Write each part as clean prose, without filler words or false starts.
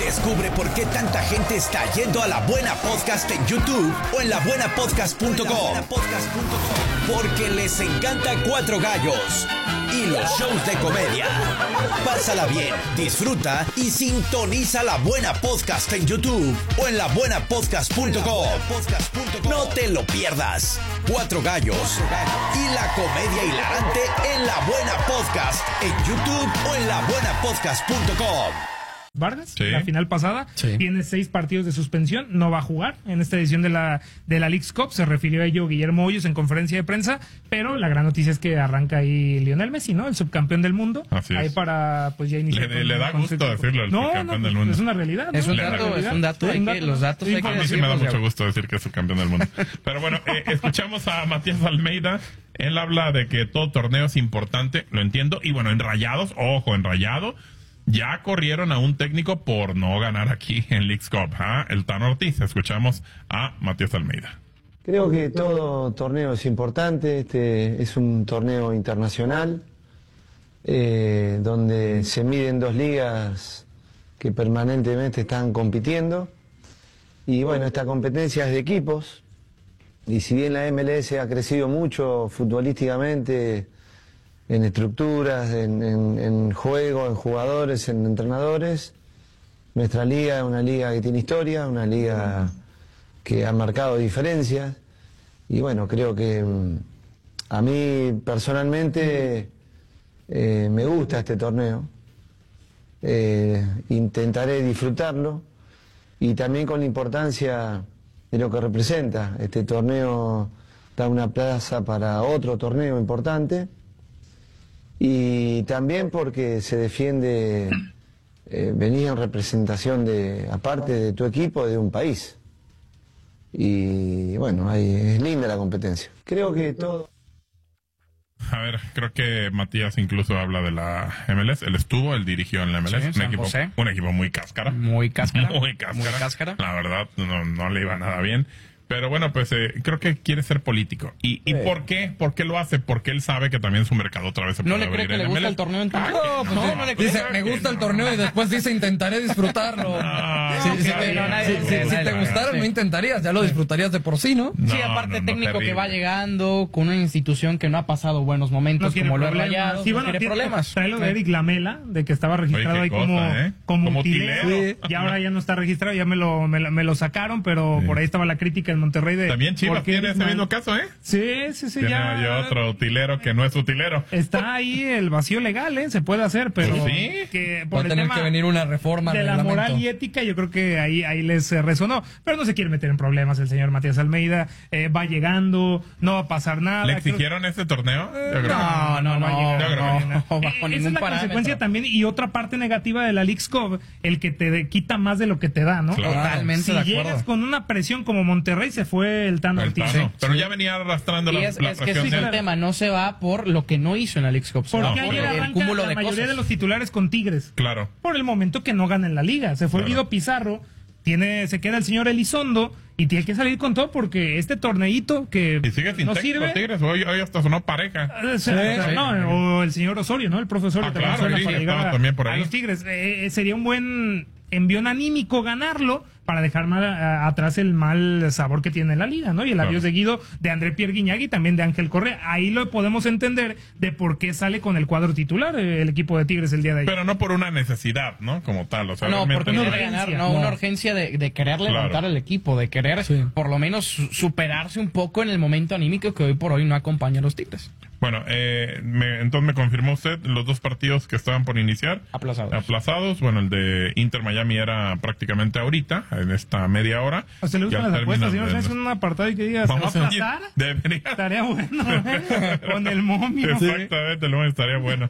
Descubre por qué tanta gente está yendo a La Buena Podcast en YouTube o en labuenapodcast.com. Porque les encanta Cuatro Gallos y los shows de comedia. Pásala bien, disfruta y sintoniza La Buena Podcast en YouTube o en labuenapodcast.com. No te lo pierdas. Cuatro Gallos y la comedia hilarante en La Buena Podcast en YouTube o en labuenapodcast.com. Vargas, Sí. la final pasada, Sí. tiene 6 partidos de suspensión, no va a jugar en esta edición de la Leagues Cup, se refirió a ello Guillermo Hoyos en conferencia de prensa, pero la gran noticia es que arranca ahí Lionel Messi, ¿no? El subcampeón del mundo, Así es. ahí para pues ya iniciar. Le da con gusto su equipo. decirlo, el subcampeón del mundo. Es una realidad, ¿no? Es un Le da dato, gusto. es un dato, Sí, los datos hay sí, que A mí sí decirlos, me da ya. mucho gusto decir que es subcampeón del mundo. Pero bueno, escuchamos a Matías Almeida. Él habla de que todo torneo es importante, lo entiendo. Y bueno, en Rayados, ojo, en Rayado, ya corrieron a un técnico por no ganar aquí en Leagues Cup. El Tano Ortiz. Escuchamos a Matías Almeida. Creo que todo torneo es importante, este es un torneo internacional donde se miden dos ligas que permanentemente están compitiendo y bueno, esta competencia es de equipos y si bien la MLS ha crecido mucho futbolísticamente en estructuras, en juego, en jugadores, en entrenadores, nuestra liga es una liga que tiene historia, una liga que ha marcado diferencias y bueno, creo que a mí personalmente me gusta este torneo, intentaré disfrutarlo y también con la importancia de lo que representa. Este torneo da una plaza para otro torneo importante y también porque se defiende venir en representación de, aparte de tu equipo, de un país. Y bueno, ahí es linda la competencia. Creo que todo... A ver, creo que Matías incluso habla de la MLS. Él dirigió en la MLS. Sí, San José. Un equipo muy cáscara. Muy cáscara. Muy cáscara. Muy cáscara. La verdad, no le iba nada bien. Pero bueno, pues creo que quiere ser político. ¿Y por qué? ¿Por qué lo hace? Porque él sabe que también su mercado otra vez se ¿No puede le cree abrir que en le gusta MLS. el torneo entonces? No le Dice, creo me que gusta el no. torneo y después dice, intentaré disfrutarlo. Si te gustara, no intentarías, ya lo disfrutarías de por sí, ¿no? No, Sí, aparte no, técnico terrible. que va llegando con una institución que no ha pasado buenos momentos, quiere como lo he problemas. Rayados, Sí, no bueno, quiere problemas. trae lo de Eric Lamela, de que estaba registrado Oye, qué ahí cosa, como Como utilero, utilero. y ahora ya no está registrado, ya me lo sacaron, pero por ahí estaba la crítica en Monterrey de... También Chivas ¿por qué tiene Eric ese Mal- mismo caso, ¿eh? Sí, Tiene ya... ahí otro utilero que no es utilero. Está ahí el vacío legal, se puede hacer, pero Pues sí. que Va por a el tener tema que venir una reforma al de la reglamento. moral y ética, yo creo que ahí les resonó, pero no se quiere meter en problemas el señor Matías Almeida, va llegando, no va a pasar nada. ¿Le Creo- exigieron este torneo? Yo creo que No, va a llegar, Yo creo que va a llegar. bajo Esa ningún es la parámetro. consecuencia también, y otra parte negativa de la Leagues Cup, el que te quita más de lo que te da, ¿no? Claro. Totalmente Si de acuerdo. llegas con una presión como Monterrey, se fue el Tano El Ortiz. Tano. Pero ya venía arrastrando Y la es que ese presión es de el él. tema, no se va por lo que no hizo en la Leagues Cup, se va Porque No, por ayer por arranca el cúmulo la de mayoría cosas. de los titulares con Tigres. Claro. Por el momento que no gana en la liga. Se fue Claro. Guido Pizarro, se queda el señor Elizondo y tiene que salir con todo porque este torneito que Y sigue sin no técnico sirve. Tigres. Hoy hasta sonó pareja. O el señor Osorio, ¿no? El profesor Claro, suena Grillo para estaba llegar también por a ahí. los Tigres. Sería un buen envión anímico ganarlo para dejar atrás el mal sabor que tiene la liga, ¿no? Y el Claro. adiós de Guido, de André Pierre Guignac y también de Ángel Correa. Ahí lo podemos entender de por qué sale con el cuadro titular el equipo de Tigres el día de ayer. Pero no por una necesidad, ¿no? Como tal. O sea, No, realmente porque no- quiere ganar, no, una urgencia de querer levantar Claro. el equipo, de querer por lo menos superarse un poco en el momento anímico que hoy por hoy no acompaña a los Tigres. Bueno, entonces me confirmó usted los dos partidos que estaban por iniciar. Aplazados. Bueno, el de Inter Miami era prácticamente ahorita, en esta media hora. ¿A usted le Y gustan al las apuestas? término Si no de- es un apartado y que digas, ¿se va a Vamos a aplazar? Debería. Estaría bueno, ¿eh? Con el momio. Exactamente, lo estaría bueno.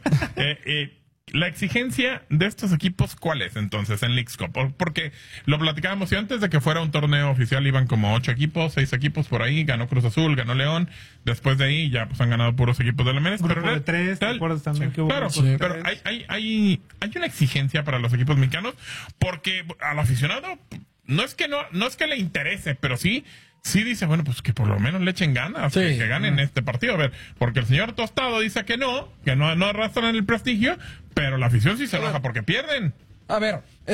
La exigencia de estos equipos, ¿cuál es entonces en Leagues Cup? Porque lo platicábamos y antes de que fuera un torneo oficial iban como 8 equipos, 6 equipos por ahí, ganó Cruz Azul, ganó León, después de ahí ya pues han ganado puros equipos de la MLS. Grupo de 3, ¿te acuerdas también que hubo Claro, grupo de pero 3? hay una exigencia para los equipos mexicanos porque al aficionado no es que le interese, pero sí dice, bueno, pues que por lo menos le echen ganas, que ganen este partido. A ver, porque el señor Tostado dice que no arrastran el prestigio, pero la afición sí se enoja porque pierden. A ver,